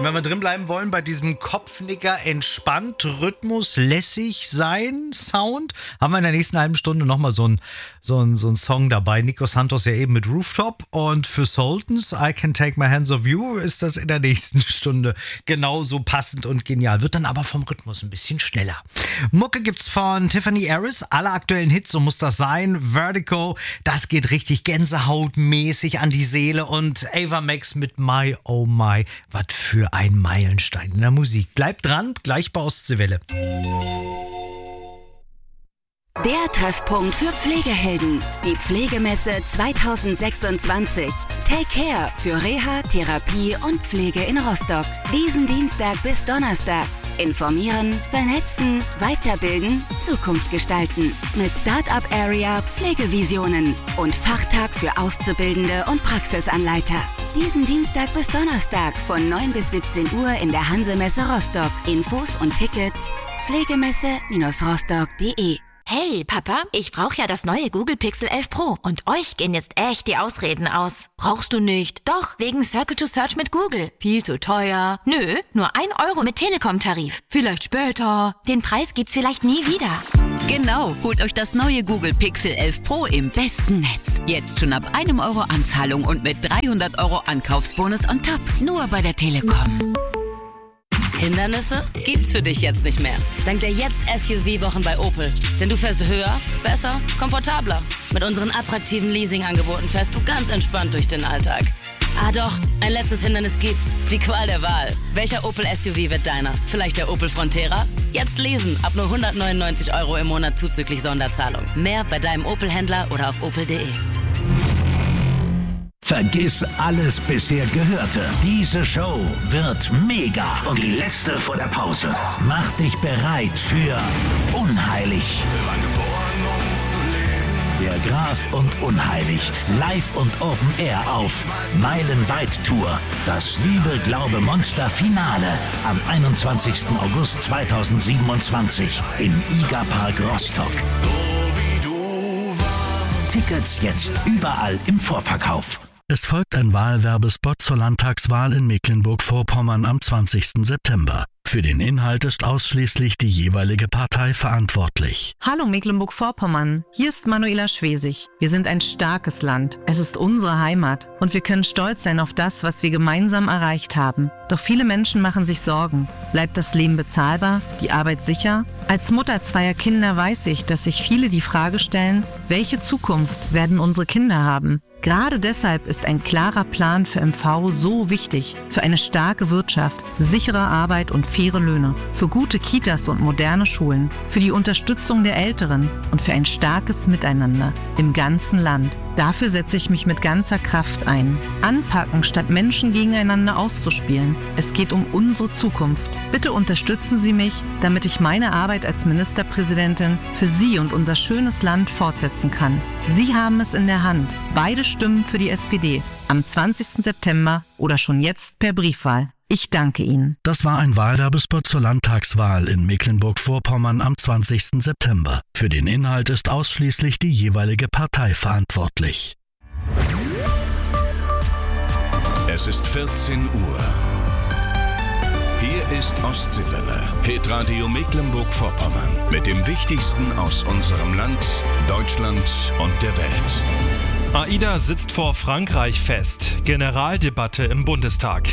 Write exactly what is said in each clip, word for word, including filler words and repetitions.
Wenn wir drin bleiben wollen bei diesem Kopfnicker, entspannt, Rhythmus, lässig sein, Sound, haben wir in der nächsten halben Stunde nochmal so einen so ein, so ein Song dabei. Nico Santos ja eben mit Rooftop, und für Sultans, I Can Take My Hands Off You, ist das in der nächsten Stunde genauso passend und genial. Wird dann aber vom Rhythmus ein bisschen schneller. Mucke gibt's von Tiffany Harris, alle aktuellen Hits, so muss das sein. Vertigo, das geht richtig gänsehautmäßig an die Seele, und Ava Max mit My Oh My, was für ein Meilenstein in der Musik. Bleibt dran, gleich bei Ostseewelle. Der Treffpunkt für Pflegehelden. Die Pflegemesse zwanzig sechsundzwanzig. Take Care für Reha, Therapie und Pflege in Rostock. Diesen Dienstag bis Donnerstag. Informieren, vernetzen, weiterbilden, Zukunft gestalten. Mit Start-up Area Pflegevisionen und Fachtag für Auszubildende und Praxisanleiter. Diesen Dienstag bis Donnerstag von neun bis siebzehn Uhr in der Hansemesse Rostock. Infos und Tickets pflegemesse rostock punkt de. Hey, Papa, ich brauche ja das neue Google Pixel elf Pro. Und euch gehen jetzt echt die Ausreden aus. Brauchst du nicht? Doch, wegen Circle to Search mit Google. Viel zu teuer. Nö, nur ein Euro mit Telekom-Tarif. Vielleicht später. Den Preis gibt's vielleicht nie wieder. Genau, holt euch das neue Google Pixel elf Pro im besten Netz. Jetzt schon ab einem Euro Anzahlung und mit dreihundert Euro Ankaufsbonus on top. Nur bei der Telekom. Hindernisse gibt's für dich jetzt nicht mehr. Dank der Jetzt-S U V-Wochen bei Opel. Denn du fährst höher, besser, komfortabler. Mit unseren attraktiven Leasing-Angeboten fährst du ganz entspannt durch den Alltag. Ah doch, ein letztes Hindernis gibt's. Die Qual der Wahl. Welcher Opel S U V wird deiner? Vielleicht der Opel Frontera? Jetzt lesen, ab nur hundertneunundneunzig Euro im Monat zuzüglich Sonderzahlung. Mehr bei deinem Opel-Händler oder auf opel punkt de. Vergiss alles bisher Gehörte. Diese Show wird mega. Und die letzte vor der Pause. Mach dich bereit für Unheilig. Der Graf und Unheilig. Live und Open Air auf Meilenweit Tour. Das Liebe, Glaube, Monster Finale am einundzwanzigsten August zweitausendsiebenundzwanzig im IGA Park Rostock. Tickets jetzt überall im Vorverkauf. Es folgt ein Wahlwerbespot zur Landtagswahl in Mecklenburg-Vorpommern am zwanzigsten September. Für den Inhalt ist ausschließlich die jeweilige Partei verantwortlich. Hallo Mecklenburg-Vorpommern, hier ist Manuela Schwesig. Wir sind ein starkes Land. Es ist unsere Heimat und wir können stolz sein auf das, was wir gemeinsam erreicht haben. Doch viele Menschen machen sich Sorgen. Bleibt das Leben bezahlbar? Die Arbeit sicher? Als Mutter zweier Kinder weiß ich, dass sich viele die Frage stellen, welche Zukunft werden unsere Kinder haben? Gerade deshalb ist ein klarer Plan für M V so wichtig. Für eine starke Wirtschaft, sichere Arbeit und faire Löhne. Für gute Kitas und moderne Schulen. Für die Unterstützung der Älteren und für ein starkes Miteinander im ganzen Land. Dafür setze ich mich mit ganzer Kraft ein. Anpacken, statt Menschen gegeneinander auszuspielen. Es geht um unsere Zukunft. Bitte unterstützen Sie mich, damit ich meine Arbeit als Ministerpräsidentin für Sie und unser schönes Land fortsetzen kann. Sie haben es in der Hand. Beide Stimmen für die S P D am zwanzigsten September oder schon jetzt per Briefwahl. Ich danke Ihnen. Das war ein Wahlwerbespot zur Landtagswahl in Mecklenburg-Vorpommern am zwanzigsten September. Für den Inhalt ist ausschließlich die jeweilige Partei verantwortlich. Es ist vierzehn Uhr. Hier ist Ostseewelle, Hitradio Mecklenburg-Vorpommern mit dem Wichtigsten aus unserem Land, Deutschland und der Welt. AIDA sitzt vor Frankreich fest. Generaldebatte im Bundestag.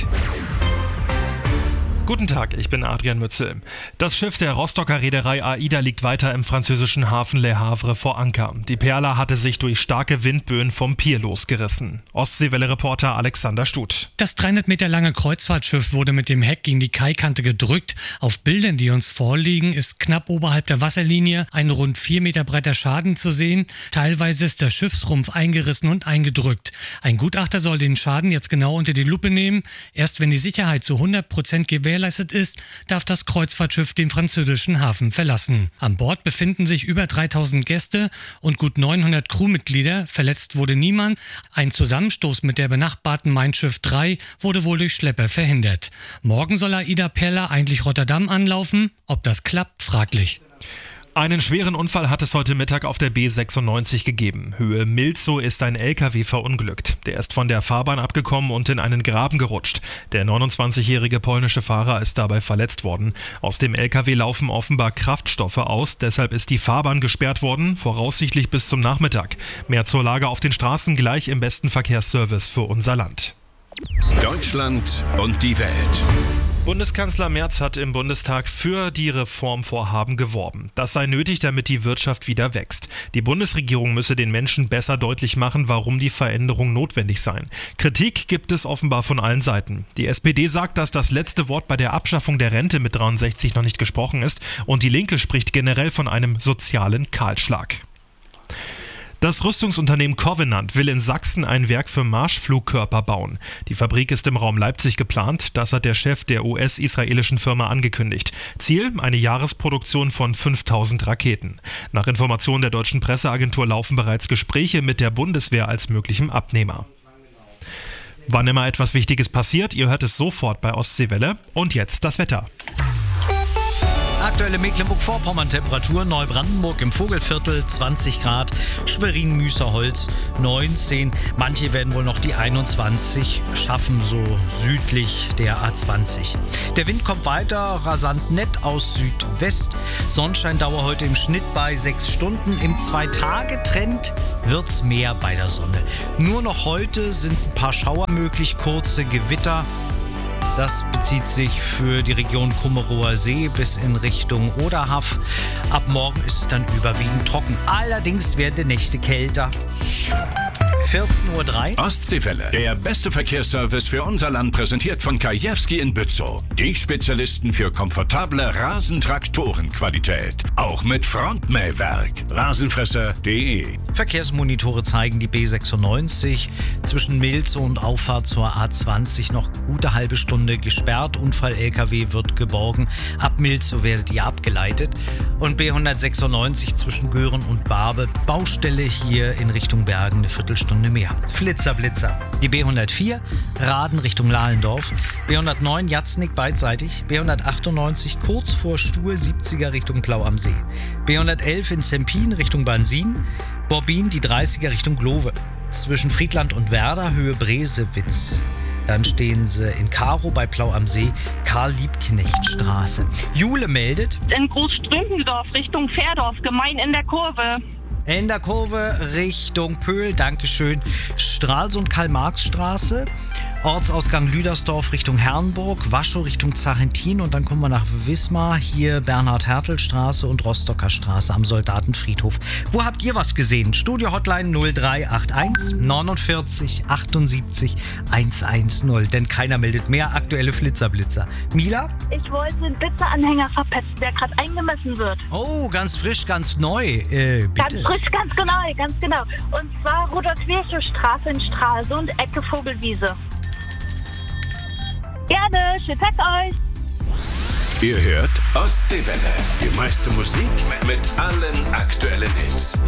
Guten Tag, ich bin Adrian Mützel. Das Schiff der Rostocker Reederei AIDA liegt weiter im französischen Hafen Le Havre vor Anker. Die Perla hatte sich durch starke Windböen vom Pier losgerissen. Ostseewelle-Reporter Alexander Stuth. Das dreihundert Meter lange Kreuzfahrtschiff wurde mit dem Heck gegen die Kaikante gedrückt. Auf Bildern, die uns vorliegen, ist knapp oberhalb der Wasserlinie ein rund vier Meter breiter Schaden zu sehen. Teilweise ist der Schiffsrumpf eingerissen und eingedrückt. Ein Gutachter soll den Schaden jetzt genau unter die Lupe nehmen. Erst wenn die Sicherheit zu hundert Prozent gewährleistet ist, darf das Kreuzfahrtschiff den französischen Hafen verlassen. An Bord befinden sich über dreitausend Gäste und gut neunhundert Crewmitglieder. Verletzt wurde niemand. Ein Zusammenstoß mit der benachbarten Mein Schiff drei wurde wohl durch Schlepper verhindert. Morgen soll AIDA Perla eigentlich Rotterdam anlaufen. Ob das klappt, fraglich. Einen schweren Unfall hat es heute Mittag auf der B sechsundneunzig gegeben. Höhe Milzow ist ein L K W verunglückt. Der ist von der Fahrbahn abgekommen und in einen Graben gerutscht. Der neunundzwanzigjährige polnische Fahrer ist dabei verletzt worden. Aus dem L K W laufen offenbar Kraftstoffe aus, deshalb ist die Fahrbahn gesperrt worden, voraussichtlich bis zum Nachmittag. Mehr zur Lage auf den Straßen gleich im besten Verkehrsservice für unser Land. Deutschland und die Welt. Bundeskanzler Merz hat im Bundestag für die Reformvorhaben geworben. Das sei nötig, damit die Wirtschaft wieder wächst. Die Bundesregierung müsse den Menschen besser deutlich machen, warum die Veränderung notwendig sei. Kritik gibt es offenbar von allen Seiten. Die S P D sagt, dass das letzte Wort bei der Abschaffung der Rente mit dreiundsechzig noch nicht gesprochen ist, und die Linke spricht generell von einem sozialen Kahlschlag. Das Rüstungsunternehmen Covenant will in Sachsen ein Werk für Marschflugkörper bauen. Die Fabrik ist im Raum Leipzig geplant, das hat der Chef der U S-israelischen Firma angekündigt. Ziel: eine Jahresproduktion von fünftausend Raketen. Nach Informationen der deutschen Presseagentur laufen bereits Gespräche mit der Bundeswehr als möglichem Abnehmer. Wann immer etwas Wichtiges passiert, ihr hört es sofort bei Ostseewelle. Und jetzt das Wetter. Aktuelle Mecklenburg-Vorpommern-Temperatur: Neubrandenburg im Vogelviertel zwanzig Grad, Schwerin-Müßerholz neunzehn. Manche werden wohl noch die einundzwanzig schaffen, so südlich der A zwanzig. Der Wind kommt weiter rasant nett aus Südwest. Sonnenscheindauer heute im Schnitt bei sechs Stunden. Im Zwei-Tage-Trend wird's mehr bei der Sonne. Nur noch heute sind ein paar Schauer möglich, kurze Gewitter. Das bezieht sich für die Region Kummerower See bis in Richtung Oderhaff. Ab morgen ist es dann überwiegend trocken. Allerdings werden die Nächte kälter. vierzehn Uhr drei. Ostseewelle, der beste Verkehrsservice für unser Land, präsentiert von Kajewski in Bützow. Die Spezialisten für komfortable Rasentraktorenqualität. Auch mit Frontmähwerk. Rasenfresser punkt de. Verkehrsmonitore zeigen die B sechsundneunzig zwischen Milzow und Auffahrt zur A zwanzig noch gute halbe Stunde gesperrt. Unfall-L K W wird geborgen. Ab Milzow werdet ihr abgeleitet. Und B hundertsechsundneunzig zwischen Göhren und Barbe. Baustelle hier in Richtung Bergen, eine Viertelstunde mehr. Flitzer, Blitzer. Die B hundertvier, Raden Richtung Lahlendorf. B hundertneun, Jatznik beidseitig. B hundertachtundneunzig, kurz vor Stuhl, siebziger Richtung Plau am See. B hundertelf in Zempin Richtung Bansin. Borbin, die dreißiger Richtung Glove. Zwischen Friedland und Werder, Höhe Bresewitz. Dann stehen sie in Karow bei Plau am See, Karl-Liebknecht-Straße. Jule meldet: in Großstrümpendorf Richtung Fährdorf, gemein in der Kurve. In der Kurve Richtung Pöhl, Dankeschön. Stralsund Karl-Marx-Straße, Ortsausgang Lüdersdorf Richtung Herrenburg, Waschow Richtung Zarentin und dann kommen wir nach Wismar, hier Bernhard-Hertel-Straße und Rostocker Straße am Soldatenfriedhof. Wo habt ihr was gesehen? Studio-Hotline null drei acht eins neunundvierzig achtundsiebzig hundertzehn, denn keiner meldet mehr. Aktuelle Flitzerblitzer. Mila? Ich wollte den Blitzeranhänger verpetzen, der gerade eingemessen wird. Oh, ganz frisch, ganz neu. Äh, bitte. Ganz frisch, ganz genau, ganz genau. Und zwar Rudolf-Virchow-Straße in Stralsund, Ecke Vogelwiese. Gerne, schönen Tag euch. Ihr hört Ostseewelle. Die meiste Musik mit allen aktuellen Hits.